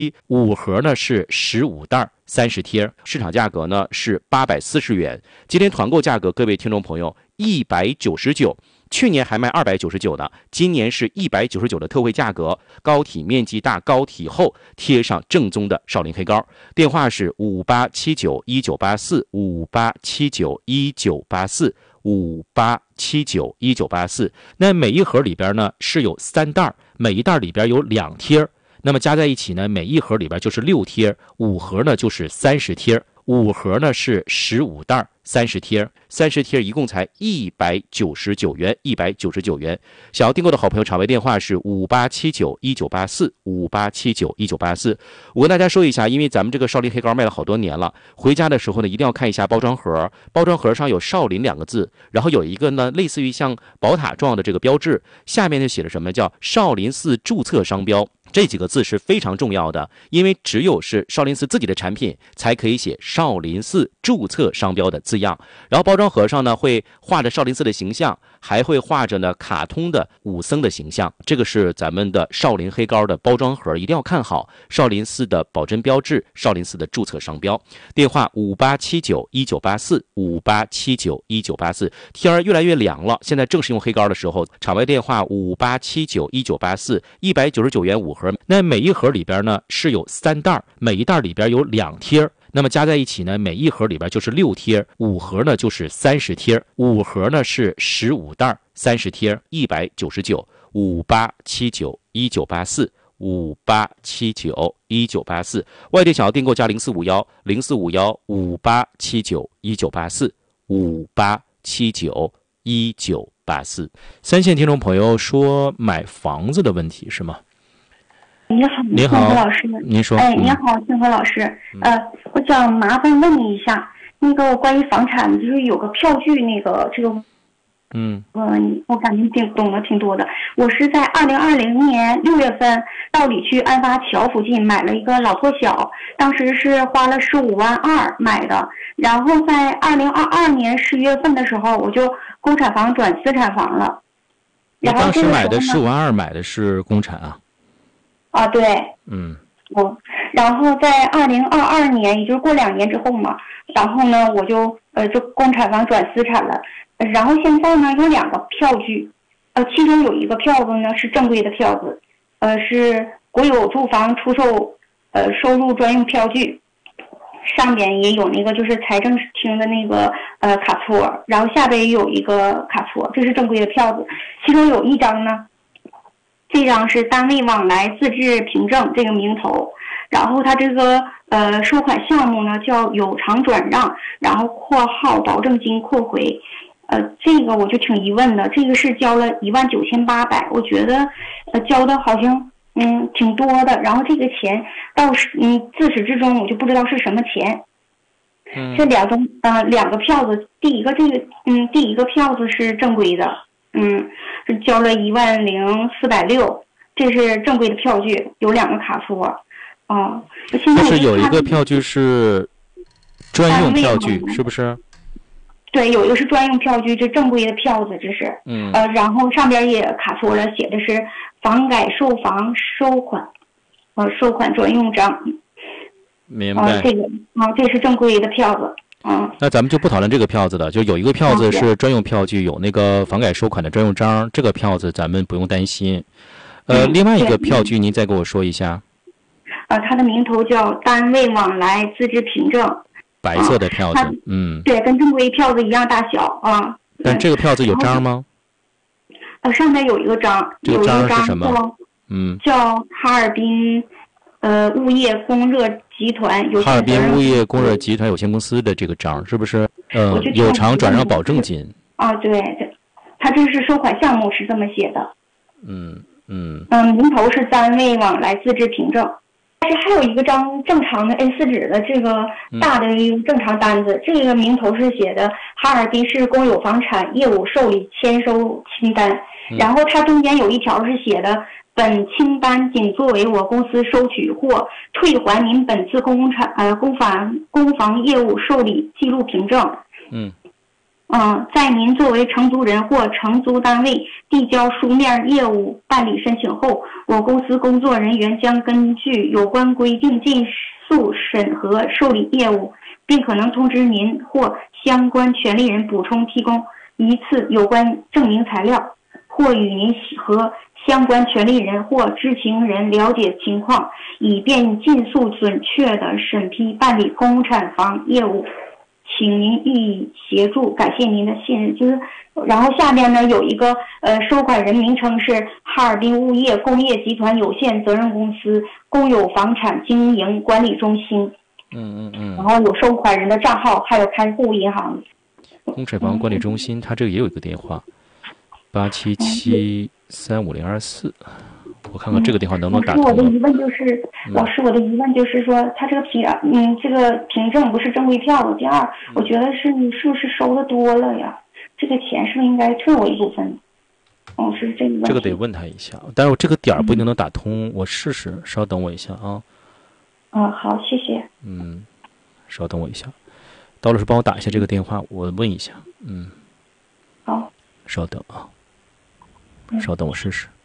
5盒呢是15袋30贴，市场价格呢是840元。今天团购价格，各位听众朋友199，去年还卖299呢，今年是199的特惠价格。膏体面积大，膏体厚，贴上正宗的少林黑膏。电话是58791984，58791984，58791984。那每一盒里边呢是有3袋，每一袋里边有2贴。那么加在一起呢，每一盒里边就是6贴，5盒呢就是30贴，5盒呢是15袋30贴，30贴一共才199元，199元。想要订购的好朋友，场外电话是58791984，58791984。我跟大家说一下，因为咱们这个少林黑膏卖了好多年了，回家的时候呢，一定要看一下包装盒，包装盒上有少林2个字，然后有一个呢类似于像宝塔状的这个标志，下面就写了什么叫少林寺注册商标。这几个字是非常重要的，因为只有是少林寺自己的产品才可以写少林寺注册商标的字样。然后包装盒上呢会画着少林寺的形象，还会画着呢卡通的武僧的形象。这个是咱们的少林黑膏的包装盒，一定要看好少林寺的保真标志，少林寺的注册商标。电话58791984，58791984。天儿越来越凉了，现在正是用黑膏的时候。场外电话58791984，199元5盒。那每一盒里边呢是有3袋，每一袋里边有2贴。那么加在一起呢，每一盒里边就是6贴，5盒呢就是30贴，5盒呢是15袋30贴，199，58791984，58791984。外地想要订购加0451，045158791984，58791984。3线听众朋友说买房子的问题是吗？ 你好， 你好， 幸福老师。 您说。 你好，幸福老师。我想麻烦问你一下，那个关于房产，就是有个票据，这个，我感觉懂得挺多的。我是在2020年6月份到里区安发桥附近买了一个老破小，当时是花了15.2万买的。然后在2022年10月份的时候，我就公产房转私产房了。然后当时买的15.2万买的是公产啊？ 啊，对，然后在2022年，也就是过2年之后嘛，然后呢，我就公产房转私产了，然后现在呢有2个票据，其中有一个票子呢是正规的票子，是国有住房出售收入专用票据，上边也有那个就是财政厅的那个卡戳，然后下边也有一个卡戳，这是正规的票子，其中有一张呢。这张是单位往来自治凭证这个名头，然后它这个收款项目呢叫有偿转让，然后括号保证金括回，这个我就挺疑问的，这个是交了19800，我觉得交的好像挺多的，然后这个钱自始至终我就不知道是什么钱。这2个票子，第一个票子是正规的。是交了10460，这是正规的票据，有2个卡戳。现在是有一个票据是专用票据，是不是？ 对，有一个是专用票据，这正规的票子，这是。然后上边也卡戳了，写的是房改售房收款，收款专用章。 明白。 这是正规的票子。 那咱们就不讨论这个票子了，就有一个票子是专用票据，有那个房改收款的专用章，这个票子咱们不用担心。另外一个票据您再给我说一下。 它的名头叫单位往来自治凭证， 白色的票子。 对，跟正规票子一样大小啊。 但这个票子有章吗？ 上面有一个章， 这个章是什么？ 叫哈尔滨物业供热集团有限哈尔滨物业供热集团有限公司的这个章是不是？有偿转让保证金。 对，它这是收款项目是这么写的。名头是单位往来自治凭证，但是还有一个张正常的 A4 纸的这个大的正常单子，这个名头是写的哈尔滨市公有房产业务受理签收清单，然后它中间有一条是写的。本清单仅作为我公司收取或退还您本次公房业务受理记录凭证。 在您作为承租人或承租单位递交书面业务办理申请后，我公司工作人员将根据有关规定尽速审核受理业务，并可能通知您或相关权利人补充提供一次有关证明材料，或与您和相关权利人或知情人了解情况，以便尽速准确地审批办理公产房业务，请您予以协助，感谢您的信任。就是，然后下面呢有一个收款人名称是哈尔滨物业工业集团有限责任公司公有房产经营管理中心。然后有收款人的账号，还有开户银行。 公产房管理中心，它这个也有一个电话，877-35024。我看看这个电话能不能打通。 老师，我的疑问就是，说，他这个凭证不是正规票的。第二，我觉得你是不是收的多了呀？这个钱是不是应该退我一部分？是这个问题。 这个得问他一下，但是我这个点不一定能打通，我试试，稍等我一下啊。 好，谢谢。 稍等我一下，刀老师帮我打一下这个电话，我问一下。 好， 稍等啊，稍等我试试。